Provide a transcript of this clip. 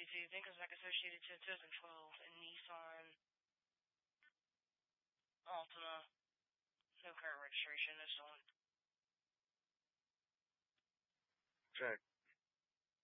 really do. Think of like associated to 2012 and Nissan Altima. No current registration, no stolen. Check.